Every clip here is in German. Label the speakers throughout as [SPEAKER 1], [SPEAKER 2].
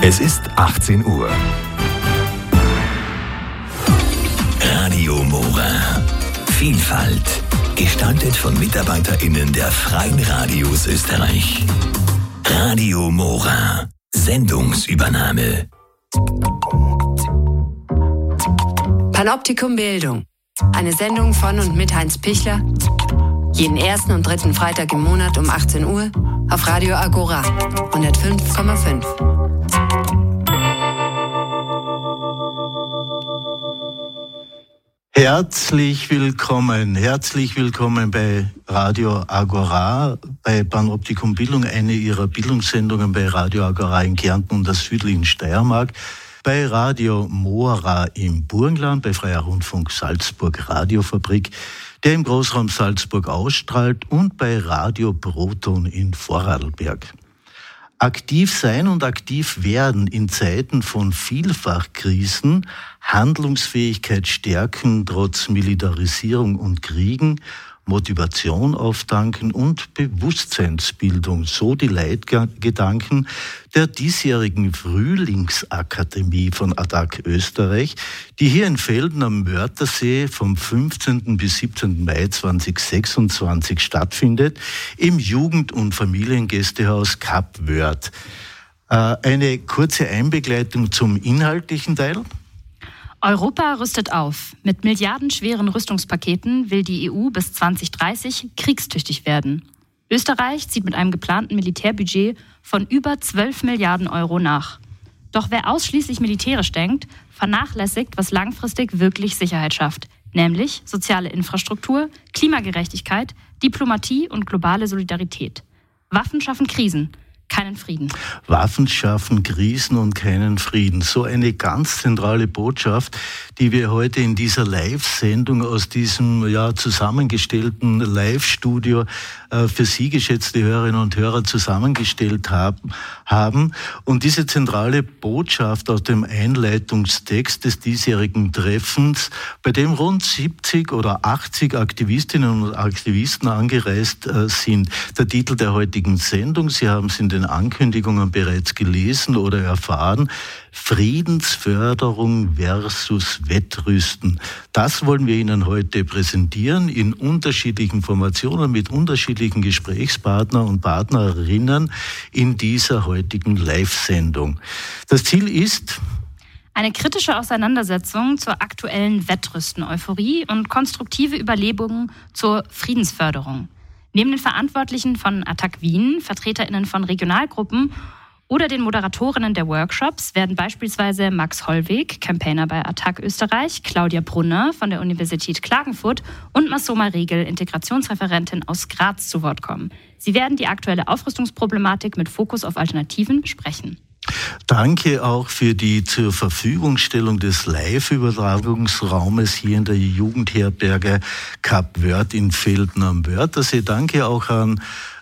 [SPEAKER 1] Es ist 18 Uhr. Radio Mora. Vielfalt. Gestaltet von MitarbeiterInnen der Freien Radios Österreich. Radio Mora. Sendungsübernahme.
[SPEAKER 2] Panoptikum Bildung. Eine Sendung von und mit Heinz Pichler. Jeden ersten und dritten Freitag im Monat um 18 Uhr auf Radio Agora 105,5.
[SPEAKER 3] Herzlich willkommen bei Radio Agora, bei Panoptikum Bildung, eine ihrer Bildungssendungen bei Radio Agora in Kärnten und der südlichen Steiermark, bei Radio Mora im Burgenland, bei Freier Rundfunk Salzburg Radiofabrik, der im Großraum Salzburg ausstrahlt, und bei Radio Proton in Vorarlberg. Aktiv sein und aktiv werden in Zeiten von Vielfachkrisen, Handlungsfähigkeit stärken trotz Militarisierung und Kriegen, Motivation auftanken und Bewusstseinsbildung, so die Leitgedanken der diesjährigen Frühlingsakademie von ATTAC Österreich, die hier in Velden am Wörthersee vom 15. bis 17. Mai 2026 stattfindet, im Jugend- und Familiengästehaus Kap Wörth. Eine kurze Einbegleitung zum inhaltlichen Teil.
[SPEAKER 4] Europa rüstet auf. Mit milliardenschweren Rüstungspaketen will die EU bis 2030 kriegstüchtig werden. Österreich zieht mit einem geplanten Militärbudget von über 12 Milliarden Euro nach. Doch wer ausschließlich militärisch denkt, vernachlässigt, was langfristig wirklich Sicherheit schafft, nämlich soziale Infrastruktur, Klimagerechtigkeit, Diplomatie und globale Solidarität. Waffen schaffen Krisen, keinen Frieden.
[SPEAKER 3] Waffen schaffen Krisen und keinen Frieden. So eine ganz zentrale Botschaft, die wir heute in dieser Live-Sendung aus diesem zusammengestellten Live-Studio für Sie, geschätzte Hörerinnen und Hörer, zusammengestellt haben. Und diese zentrale Botschaft aus dem Einleitungstext des diesjährigen Treffens, bei dem rund 70 oder 80 Aktivistinnen und Aktivisten angereist sind. Der Titel der heutigen Sendung, Sie haben es in den Ankündigungen bereits gelesen oder erfahren: Friedensförderung versus Wettrüsten. Das wollen wir Ihnen heute präsentieren in unterschiedlichen Formationen mit unterschiedlichen Gesprächspartner und Partnerinnen in dieser heutigen Live-Sendung. Das Ziel ist
[SPEAKER 4] eine kritische Auseinandersetzung zur aktuellen Wettrüsten-Euphorie und konstruktive Überlegungen zur Friedensförderung. Neben den Verantwortlichen von ATTAC Wien, VertreterInnen von Regionalgruppen oder den Moderatorinnen der Workshops werden beispielsweise Max Hollweg, Campaigner bei ATTAC Österreich, Claudia Brunner von der Universität Klagenfurt und Masoma Regel, Integrationsreferentin aus Graz, zu Wort kommen. Sie werden die aktuelle Aufrüstungsproblematik mit Fokus auf Alternativen besprechen.
[SPEAKER 3] Danke auch für die zur Verfügungstellung des Live-Übertragungsraumes hier in der Jugendherberge Kap Wörth in Velden am Wörthersee. Danke auch an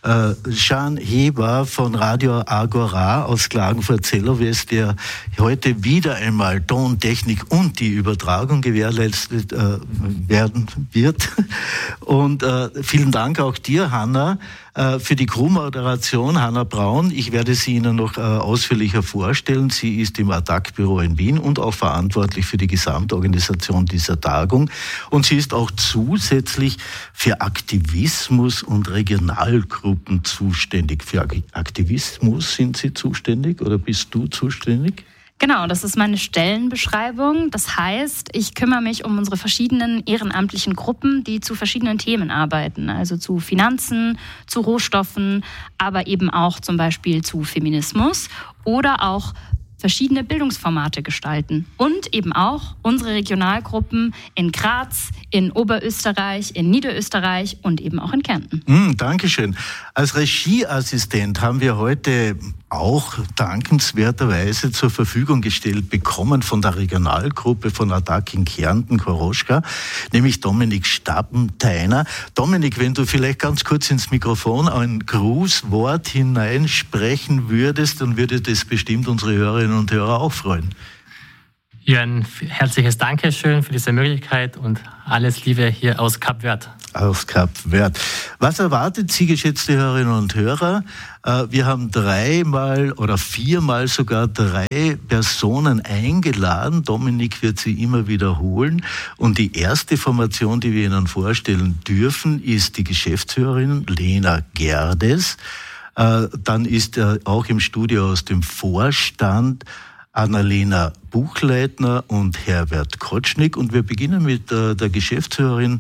[SPEAKER 3] Jean Heber von Radio Agora aus Klagenfurt-Zellerwest, der heute wieder einmal Tontechnik und die Übertragung gewährleistet werden wird. Und vielen Dank auch dir, Hanna, für die Crew-Moderation, Hanna Braun. Ich werde sie Ihnen noch ausführlicher vorstellen. Sie ist im ATTAC-Büro in Wien und auch verantwortlich für die Gesamtorganisation dieser Tagung. Und sie ist auch zusätzlich für Aktivismus und Regionalgruppen zuständig. Für Aktivismus sind Sie zuständig oder bist du zuständig?
[SPEAKER 4] Genau, das ist meine Stellenbeschreibung. Das heißt, ich kümmere mich um unsere verschiedenen ehrenamtlichen Gruppen, die zu verschiedenen Themen arbeiten. Also zu Finanzen, zu Rohstoffen, aber eben auch zum Beispiel zu Feminismus oder auch verschiedene Bildungsformate gestalten. Und eben auch unsere Regionalgruppen in Graz, in Oberösterreich, in Niederösterreich und eben auch in Kärnten.
[SPEAKER 3] Dankeschön. Als Regieassistent haben wir heute auch dankenswerterweise zur Verfügung gestellt bekommen von der Regionalgruppe von ATTAC in Kärnten, Koroschka, nämlich Dominik Stappenteiner. Dominik, wenn du vielleicht ganz kurz ins Mikrofon ein Grußwort hineinsprechen würdest, dann würde das bestimmt unsere Hörerinnen und Hörer auch freuen.
[SPEAKER 5] Ja, ein herzliches Dankeschön für diese Möglichkeit und alles Liebe hier aus Kap Verde.
[SPEAKER 3] Aus Kap Verde. Was erwartet Sie, geschätzte Hörerinnen und Hörer? Wir haben 3-mal oder 4-mal sogar 3 Personen eingeladen. Dominik wird sie immer wiederholen. Und die erste Formation, die wir Ihnen vorstellen dürfen, ist die Geschäftsführerin Lena Gerdes. Dann ist auch im Studio aus dem Vorstand Annalena Buchleitner und Herbert Kotschnig. Und wir beginnen mit der Geschäftsführerin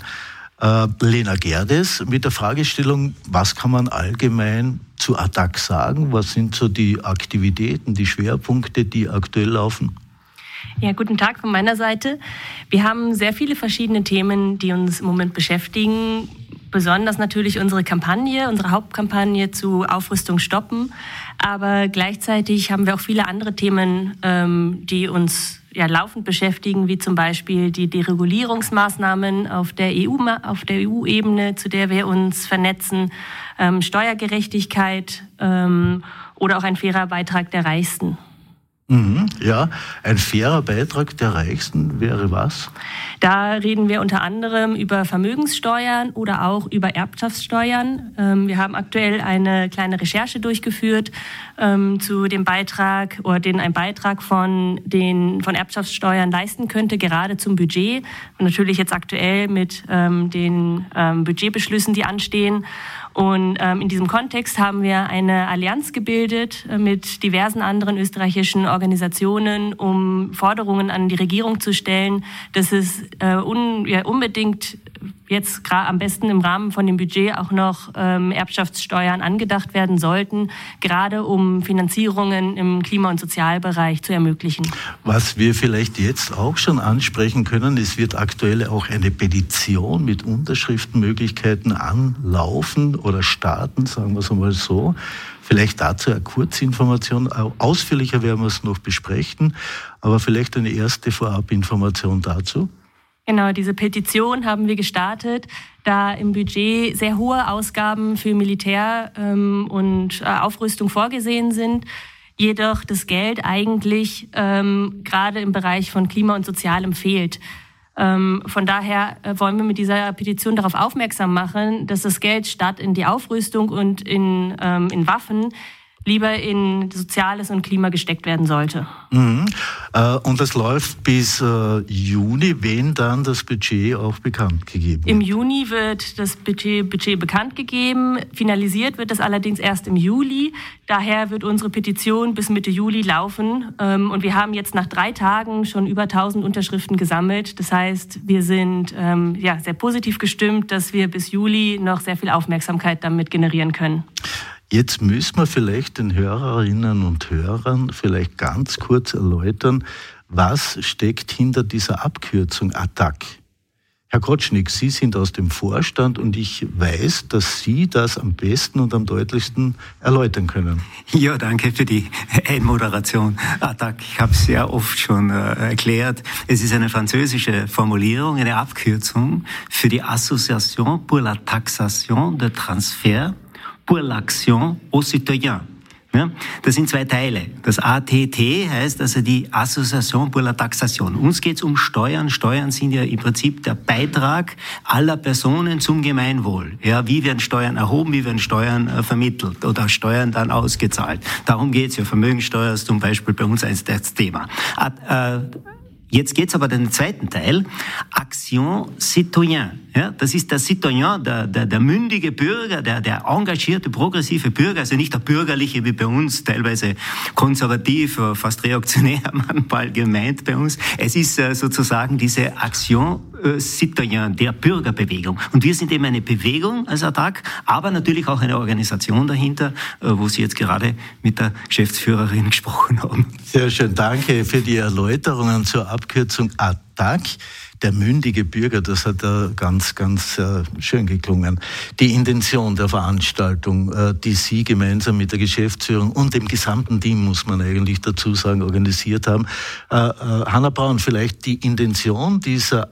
[SPEAKER 3] Lena Gerdes mit der Fragestellung, was kann man allgemein zu ATTAC sagen? Was sind so die Aktivitäten, die Schwerpunkte, die aktuell laufen?
[SPEAKER 6] Ja, guten Tag von meiner Seite. Wir haben sehr viele verschiedene Themen, die uns im Moment beschäftigen. Besonders natürlich unsere Hauptkampagne zu Aufrüstung stoppen. Aber gleichzeitig haben wir auch viele andere Themen, die uns laufend beschäftigen, wie zum Beispiel die Deregulierungsmaßnahmen auf der EU-Ebene, zu der wir uns vernetzen, Steuergerechtigkeit oder auch ein fairer Beitrag der Reichsten.
[SPEAKER 3] Ja, ein fairer Beitrag der Reichsten wäre was?
[SPEAKER 6] Da reden wir unter anderem über Vermögenssteuern oder auch über Erbschaftssteuern. Wir haben aktuell eine kleine Recherche durchgeführt zu dem Beitrag oder den ein Beitrag von Erbschaftssteuern leisten könnte, gerade zum Budget. Und natürlich jetzt aktuell mit den Budgetbeschlüssen, die anstehen. Und in diesem Kontext haben wir eine Allianz gebildet mit diversen anderen österreichischen Organisationen, um Forderungen an die Regierung zu stellen, dass es unbedingt jetzt am besten im Rahmen von dem Budget auch noch Erbschaftssteuern angedacht werden sollten, gerade um Finanzierungen im Klima- und Sozialbereich zu ermöglichen.
[SPEAKER 3] Was wir vielleicht jetzt auch schon ansprechen können, es wird aktuell auch eine Petition mit Unterschriftenmöglichkeiten anlaufen oder starten, sagen wir es einmal so. Vielleicht dazu eine Kurzinformation, ausführlicher werden wir es noch besprechen, aber vielleicht eine erste Vorabinformation dazu.
[SPEAKER 6] Genau, diese Petition haben wir gestartet, da im Budget sehr hohe Ausgaben für Militär und Aufrüstung vorgesehen sind. Jedoch das Geld eigentlich gerade im Bereich von Klima und Sozialem fehlt. Von daher wollen wir mit dieser Petition darauf aufmerksam machen, dass das Geld statt in die Aufrüstung und in Waffen lieber in Soziales und Klima gesteckt werden sollte.
[SPEAKER 3] Und das läuft bis Juni, wenn dann das Budget auch bekannt gegeben wird? Im
[SPEAKER 6] Juni wird das Budget bekannt gegeben. Finalisiert wird das allerdings erst im Juli. Daher wird unsere Petition bis Mitte Juli laufen. Und wir haben jetzt nach 3 Tagen schon über 1000 Unterschriften gesammelt. Das heißt, wir sind sehr positiv gestimmt, dass wir bis Juli noch sehr viel Aufmerksamkeit damit generieren können.
[SPEAKER 3] Jetzt müssen wir vielleicht den Hörerinnen und Hörern vielleicht ganz kurz erläutern, was steckt hinter dieser Abkürzung ATTAC. Herr Kotschnig, Sie sind aus dem Vorstand und ich weiß, dass Sie das am besten und am deutlichsten erläutern können.
[SPEAKER 7] Ja, danke für die Einmoderation. ATTAC, ich habe es sehr oft schon erklärt. Es ist eine französische Formulierung, eine Abkürzung für die Association pour la taxation de transfert pour l'action aux citoyens. Ja, das sind 2 Teile. Das ATT heißt also die Association pour la Taxation. Uns geht es um Steuern. Steuern sind ja im Prinzip der Beitrag aller Personen zum Gemeinwohl. Ja, wie werden Steuern erhoben, wie werden Steuern vermittelt oder Steuern dann ausgezahlt. Darum geht es ja. Vermögensteuer ist zum Beispiel bei uns das Thema. Jetzt geht's aber den zweiten Teil, Action Citoyen. Ja, das ist der Citoyen, der mündige Bürger, der engagierte, progressive Bürger, also nicht der bürgerliche wie bei uns, teilweise konservativ, fast reaktionär manchmal gemeint bei uns. Es ist sozusagen diese Action Citoyen, der Bürgerbewegung. Und wir sind eben eine Bewegung als ATTAC, aber natürlich auch eine Organisation dahinter, wo Sie jetzt gerade mit der Geschäftsführerin gesprochen haben.
[SPEAKER 3] Sehr schön, danke für die Erläuterungen zur Abkürzung ATTAC. Der mündige Bürger, das hat ganz, ganz schön geklungen. Die Intention der Veranstaltung, die Sie gemeinsam mit der Geschäftsführung und dem gesamten Team, muss man eigentlich dazu sagen, organisiert haben. Hanna Braun, vielleicht die Intention dieser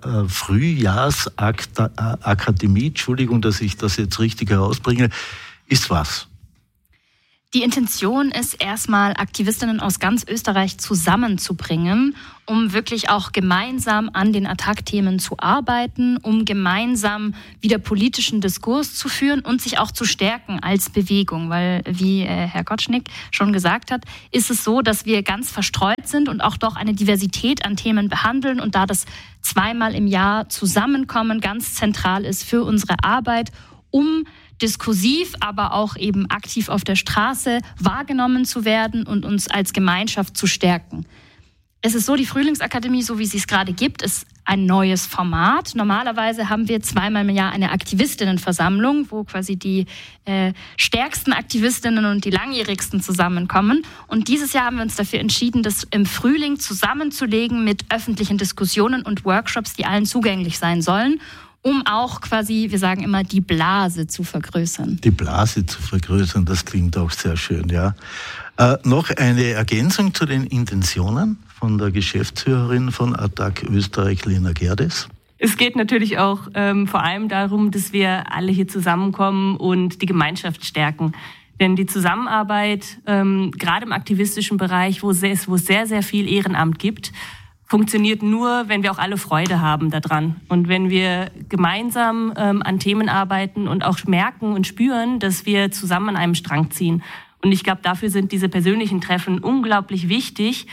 [SPEAKER 3] Frühjahrsakademie, Entschuldigung, dass ich das jetzt richtig herausbringe, ist was?
[SPEAKER 4] Die Intention ist erstmal, Aktivistinnen aus ganz Österreich zusammenzubringen, um wirklich auch gemeinsam an den Attac-Themen zu arbeiten, um gemeinsam wieder politischen Diskurs zu führen und sich auch zu stärken als Bewegung. Weil, wie Herr Kotschnig schon gesagt hat, ist es so, dass wir ganz verstreut sind und auch doch eine Diversität an Themen behandeln und da das 2-mal im Jahr Zusammenkommen ganz zentral ist für unsere Arbeit, um diskursiv, aber auch eben aktiv auf der Straße wahrgenommen zu werden und uns als Gemeinschaft zu stärken. Es ist so, die Frühlingsakademie, so wie sie es gerade gibt, ist ein neues Format. Normalerweise haben wir 2-mal im Jahr eine Aktivistinnenversammlung, wo quasi die stärksten Aktivistinnen und die langjährigsten zusammenkommen. Und dieses Jahr haben wir uns dafür entschieden, das im Frühling zusammenzulegen mit öffentlichen Diskussionen und Workshops, die allen zugänglich sein sollen, um auch quasi, wir sagen immer, die Blase zu vergrößern.
[SPEAKER 3] Die Blase zu vergrößern, das klingt auch sehr schön, ja. Noch eine Ergänzung zu den Intentionen von der Geschäftsführerin von Attac Österreich, Lena Gerdes.
[SPEAKER 6] Es geht natürlich auch vor allem darum, dass wir alle hier zusammenkommen und die Gemeinschaft stärken. Denn die Zusammenarbeit, gerade im aktivistischen Bereich, wo es sehr, sehr viel Ehrenamt gibt, funktioniert nur, wenn wir auch alle Freude haben daran. Und wenn wir gemeinsam an Themen arbeiten und auch merken und spüren, dass wir zusammen an einem Strang ziehen. Und ich glaube, dafür sind diese persönlichen Treffen unglaublich wichtig,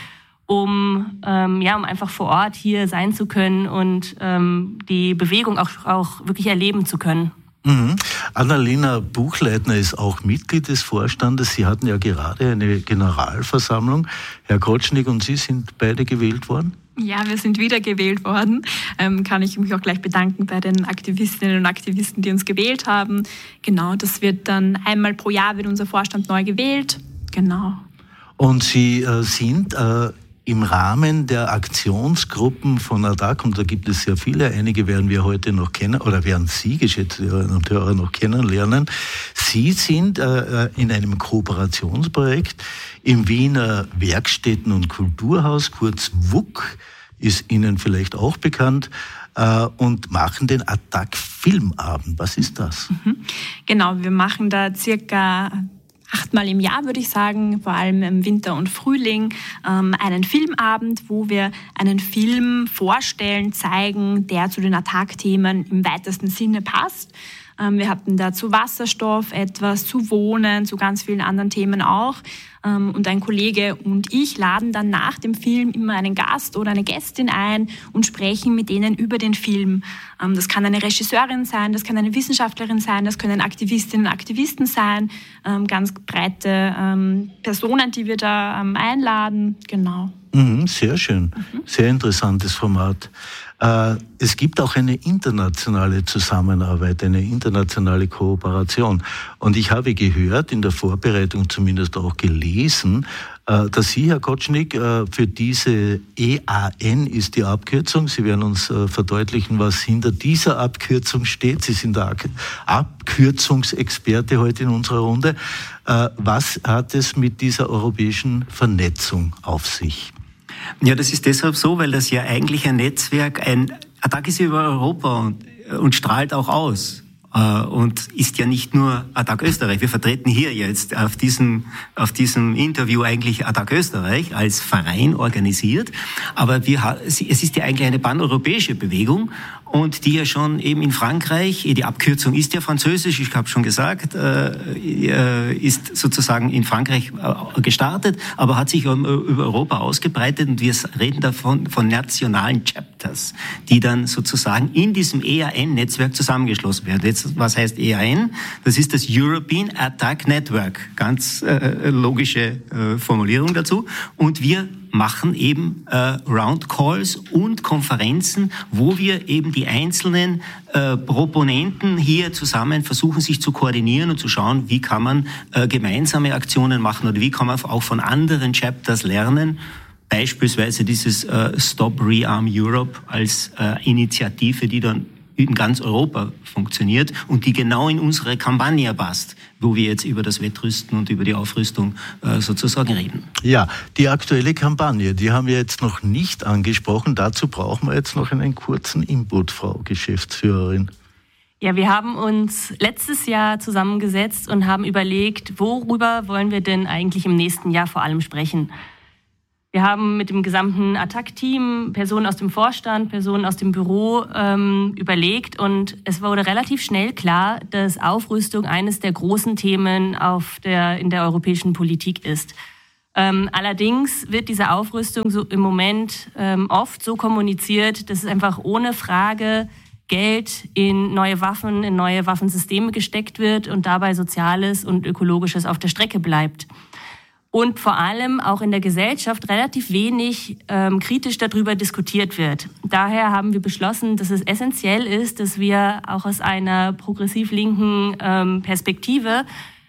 [SPEAKER 6] um einfach vor Ort hier sein zu können und die Bewegung auch wirklich erleben zu können.
[SPEAKER 3] Mhm. Annalena Buchleitner ist auch Mitglied des Vorstandes. Sie hatten ja gerade eine Generalversammlung. Herr Kotschnig und Sie sind beide gewählt worden?
[SPEAKER 8] Ja, wir sind wieder gewählt worden. Kann ich mich auch gleich bedanken bei den Aktivistinnen und Aktivisten, die uns gewählt haben. Genau, das wird dann einmal pro Jahr wird unser Vorstand neu gewählt. Genau. Und
[SPEAKER 3] Sie sind im Rahmen der Aktionsgruppen von Attac, und da gibt es sehr viele, einige werden wir heute noch kennen, oder werden Sie, geschätzte Hörerinnen und Hörer, noch kennenlernen. Sie sind in einem Kooperationsprojekt im Wiener Werkstätten- und Kulturhaus, kurz WUK, ist Ihnen vielleicht auch bekannt, und machen den Attac Filmabend. Was ist das?
[SPEAKER 8] Genau, wir machen da circa 8-mal im Jahr, würde ich sagen, vor allem im Winter und Frühling, einen Filmabend, wo wir einen Film vorstellen, zeigen, der zu den Attac-Themen im weitesten Sinne passt. Wir hatten da zu Wasserstoff etwas, zu Wohnen, zu ganz vielen anderen Themen auch. Und ein Kollege und ich laden dann nach dem Film immer einen Gast oder eine Gästin ein und sprechen mit denen über den Film. Das kann eine Regisseurin sein, das kann eine Wissenschaftlerin sein, das können Aktivistinnen und Aktivisten sein, ganz breite Personen, die wir da einladen. Genau.
[SPEAKER 3] Sehr schön, sehr interessantes Format. Es gibt auch eine internationale Zusammenarbeit, eine internationale Kooperation. Und ich habe gehört, in der Vorbereitung zumindest auch gelesen, dass Sie, Herr Kotschnig, für diese EAN ist die Abkürzung. Sie werden uns verdeutlichen, was hinter dieser Abkürzung steht. Sie sind der Abkürzungsexperte heute in unserer Runde. Was hat es mit dieser europäischen Vernetzung auf sich?
[SPEAKER 7] Ja, das ist deshalb so, weil das ja eigentlich ein Netzwerk, Attac ist ja über Europa und strahlt auch aus. Und ist ja nicht nur Attac Österreich. Wir vertreten hier jetzt auf diesem Interview eigentlich Attac Österreich als Verein organisiert. Aber es ist ja eigentlich eine paneuropäische Bewegung und die ja schon eben in Frankreich, die Abkürzung ist ja französisch, ich habe schon gesagt, ist sozusagen in Frankreich gestartet, aber hat sich über Europa ausgebreitet und wir reden davon von nationalen Chapters, die dann sozusagen in diesem EAN-Netzwerk zusammengeschlossen werden. Jetzt, was heißt EAN? Das ist das European Attac Network. Ganz logische Formulierung dazu. Und wir machen eben Roundcalls und Konferenzen, wo wir eben die einzelnen Proponenten hier zusammen versuchen, sich zu koordinieren und zu schauen, wie kann man gemeinsame Aktionen machen oder wie kann man auch von anderen Chapters lernen. Beispielsweise dieses Stop Rearm Europe als Initiative, die dann in ganz Europa funktioniert und die genau in unsere Kampagne passt, wo wir jetzt über das Wettrüsten und über die Aufrüstung sozusagen reden.
[SPEAKER 3] Ja, die aktuelle Kampagne, die haben wir jetzt noch nicht angesprochen. Dazu brauchen wir jetzt noch einen kurzen Input, Frau Geschäftsführerin.
[SPEAKER 6] Ja, wir haben uns letztes Jahr zusammengesetzt und haben überlegt, worüber wollen wir denn eigentlich im nächsten Jahr vor allem sprechen. Wir haben mit dem gesamten ATTAC-Team, Personen aus dem Vorstand, Personen aus dem Büro überlegt und es wurde relativ schnell klar, dass Aufrüstung eines der großen Themen in der europäischen Politik ist. Allerdings wird diese Aufrüstung so im Moment oft so kommuniziert, dass es einfach ohne Frage Geld in neue Waffen, in neue Waffensysteme gesteckt wird und dabei Soziales und Ökologisches auf der Strecke bleibt. Und vor allem auch in der Gesellschaft relativ wenig kritisch darüber diskutiert wird. Daher haben wir beschlossen, dass es essentiell ist, dass wir auch aus einer progressiv-linken Perspektive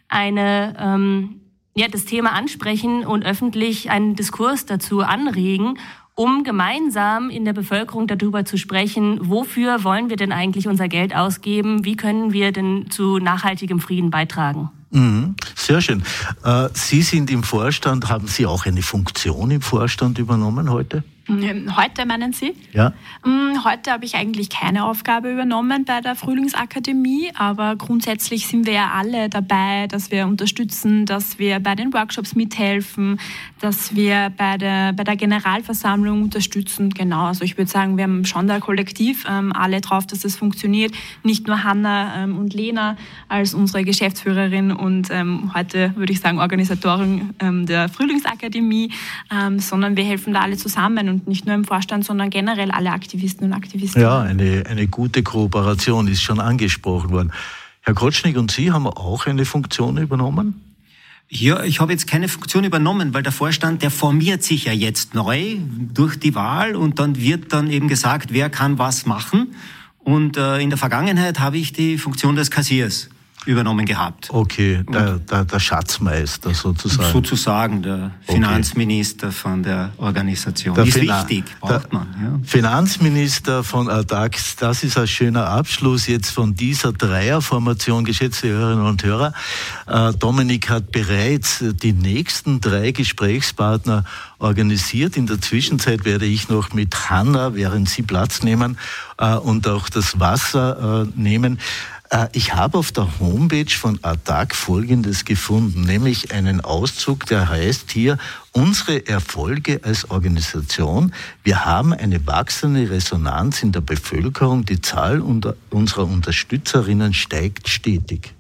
[SPEAKER 6] das Thema ansprechen und öffentlich einen Diskurs dazu anregen, um gemeinsam in der Bevölkerung darüber zu sprechen, wofür wollen wir denn eigentlich unser Geld ausgeben, wie können wir denn zu nachhaltigem Frieden beitragen.
[SPEAKER 3] Sehr schön. Sie sind im Vorstand, haben Sie auch eine Funktion im Vorstand übernommen heute?
[SPEAKER 8] Heute meinen Sie?
[SPEAKER 3] Ja.
[SPEAKER 8] Heute habe ich eigentlich keine Aufgabe übernommen bei der Frühlingsakademie, aber grundsätzlich sind wir ja alle dabei, dass wir unterstützen, dass wir bei den Workshops mithelfen, dass wir bei der Generalversammlung unterstützen. Genau, also ich würde sagen, wir haben schon da kollektiv alle drauf, dass das funktioniert. Nicht nur Hanna und Lena als unsere Geschäftsführerin und heute würde ich sagen Organisatorin der Frühlingsakademie, sondern wir helfen da alle zusammen und nicht nur im Vorstand, sondern generell alle Aktivisten und Aktivistinnen.
[SPEAKER 3] Ja, eine gute Kooperation ist schon angesprochen worden. Herr Kotschnig, und Sie haben auch eine Funktion übernommen?
[SPEAKER 7] Ja, ich habe jetzt keine Funktion übernommen, weil der Vorstand, der formiert sich ja jetzt neu durch die Wahl und dann wird dann eben gesagt, wer kann was machen. Und in der Vergangenheit habe ich die Funktion des Kassiers übernommen gehabt.
[SPEAKER 3] Okay, der Schatzmeister sozusagen.
[SPEAKER 7] Sozusagen der Finanzminister von der Organisation. Ist wichtig, braucht man. Ja.
[SPEAKER 3] Finanzminister von ATTAC, das ist ein schöner Abschluss jetzt von dieser Dreierformation, geschätzte Hörerinnen und Hörer. Dominik hat bereits die nächsten 3 Gesprächspartner organisiert. In der Zwischenzeit werde ich noch mit Hanna, während Sie Platz nehmen, und auch das Wasser nehmen. Ich habe auf der Homepage von ATTAC Folgendes gefunden, nämlich einen Auszug, der heißt hier, unsere Erfolge als Organisation. Wir haben eine wachsende Resonanz in der Bevölkerung. Die Zahl unserer Unterstützerinnen steigt stetig.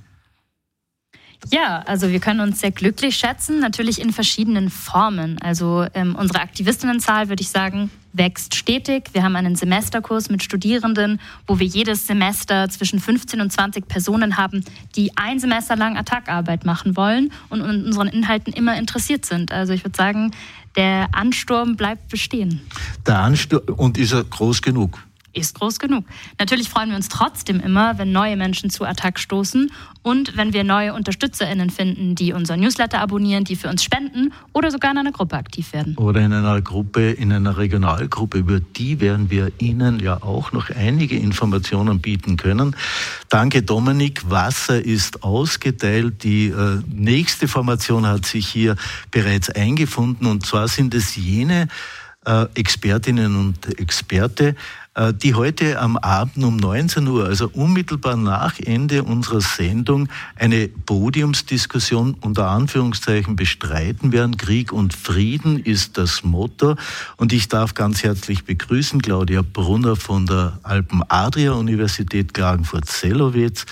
[SPEAKER 4] Ja, also wir können uns sehr glücklich schätzen, natürlich in verschiedenen Formen. Also unsere Aktivistinnenzahl, würde ich sagen, wächst stetig. Wir haben einen Semesterkurs mit Studierenden, wo wir jedes Semester zwischen 15 und 20 Personen haben, die ein Semester lang ATTAC-Arbeit machen wollen und in unseren Inhalten immer interessiert sind. Also ich würde sagen, der Ansturm bleibt bestehen.
[SPEAKER 3] Der Ansturm, und ist er groß genug?
[SPEAKER 4] Ist groß genug. Natürlich freuen wir uns trotzdem immer, wenn neue Menschen zu ATTAC stoßen und wenn wir neue UnterstützerInnen finden, die unser Newsletter abonnieren, die für uns spenden oder sogar in einer Gruppe aktiv werden.
[SPEAKER 3] Oder in einer Gruppe, in einer Regionalgruppe, über die werden wir Ihnen ja auch noch einige Informationen bieten können. Danke, Dominik. Wasser ist ausgeteilt. Die nächste Formation hat sich hier bereits eingefunden, und zwar sind es jene Expertinnen und Experte, die heute am Abend um 19 Uhr, also unmittelbar nach Ende unserer Sendung, eine Podiumsdiskussion unter Anführungszeichen bestreiten werden. Krieg und Frieden ist das Motto. Und ich darf ganz herzlich begrüßen Claudia Brunner von der Alpen-Adria-Universität Klagenfurt-Sellowitz,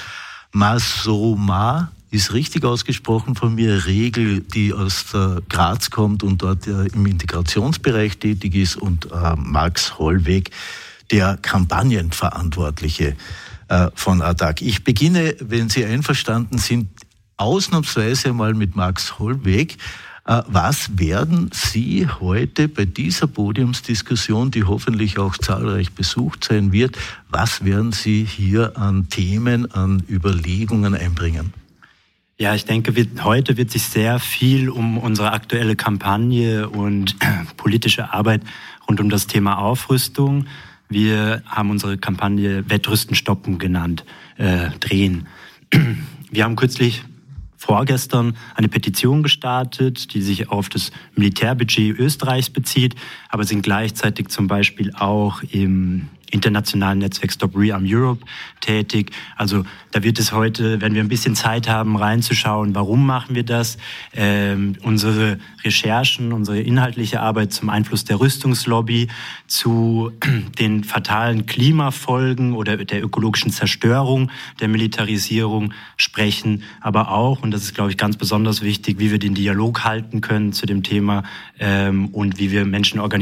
[SPEAKER 3] Masoma, ist richtig ausgesprochen von mir, Regel, die aus Graz kommt und dort im Integrationsbereich tätig ist, und Max Hollweg, der Kampagnenverantwortliche von ATTAC. Ich beginne, wenn Sie einverstanden sind, ausnahmsweise mal mit Max Hollweg. Was werden Sie heute bei dieser Podiumsdiskussion, die hoffentlich auch zahlreich besucht sein wird, was werden Sie hier an Themen, an Überlegungen einbringen?
[SPEAKER 9] Ja, ich denke, heute wird sich sehr viel um unsere aktuelle Kampagne und politische Arbeit rund um das Thema Aufrüstung. Wir haben unsere Kampagne Wettrüsten stoppen genannt, drehen. Wir haben vorgestern eine Petition gestartet, die sich auf das Militärbudget Österreichs bezieht, aber sind gleichzeitig zum Beispiel auch im internationalen Netzwerk Stop Rearm Europe tätig. Also da wird es heute, wenn wir ein bisschen Zeit haben, reinzuschauen, warum machen wir das, unsere Recherchen, unsere inhaltliche Arbeit zum Einfluss der Rüstungslobby, zu den fatalen Klimafolgen oder der ökologischen Zerstörung, der Militarisierung sprechen, aber auch, und das ist, glaube ich, ganz besonders wichtig, wie wir den Dialog halten können zu dem Thema und wie wir Menschen organisieren